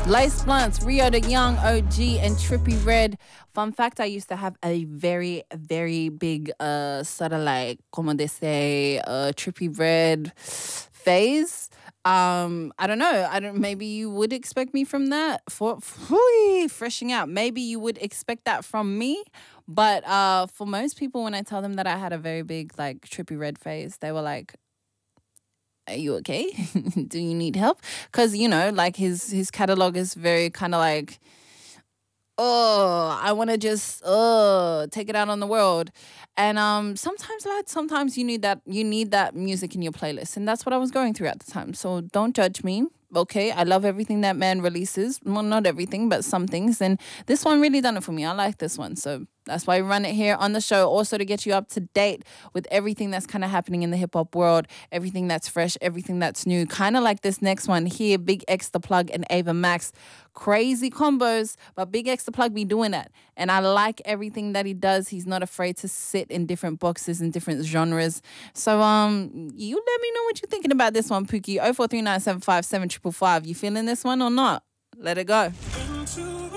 Lace Blunts, Rio the Young OG, and Trippy Red. Fun fact, I used to have a very, very big sort of like, como they say, Trippy Red phase. I don't know. Maybe you would expect me from that. Freshing out. Maybe you would expect that from me. But for most people, when I tell them that I had a very big like Trippy Red phase, they were like, are you okay? Do you need help? Because, you know, like his catalog is very kind of like, oh, I want to just take it out on the world. And sometimes, lads, sometimes you need that music in your playlist. And that's what I was going through at the time. So don't judge me. Okay, I love everything that man releases. Well, not everything, but some things. And this one really done it for me. I like this one. So that's why we run it here on the show. Also to get you up to date with everything that's kind of happening in the hip-hop world. Everything that's fresh, everything that's new. Kind of like this next one here, Big X The Plug and Ava Max. Crazy combos, but Big X The Plug be doing that. And I like everything that he does. He's not afraid to sit in different boxes and different genres. So you let me know what you're thinking about this one, Pookie. 0439757555. You feeling this one or not? Let it go.